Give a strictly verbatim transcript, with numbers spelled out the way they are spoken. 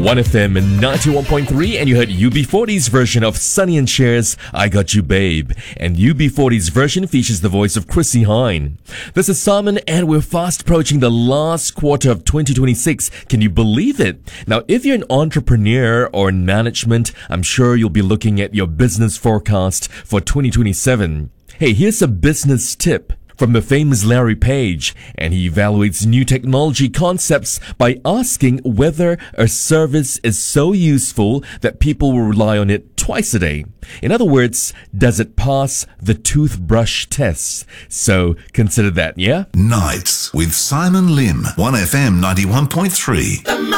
one F M ninety-one point three, and you heard U B forty's version of Sonny and Cher's I Got You Babe. And U B forty's version features the voice of Chrissy Hine. This is Simon, and we're fast approaching the last quarter of twenty twenty-six. Can you believe it? Now, if you're an entrepreneur or in management, I'm sure you'll be looking at your business forecast for twenty twenty-seven. Hey, here's a business tip from the famous Larry Page, and he evaluates new technology concepts by asking whether a service is so useful that people will rely on it twice a day. In other words, does it pass the toothbrush test? So consider that, yeah? Nights with Simon Lim, one F M ninety-one point three.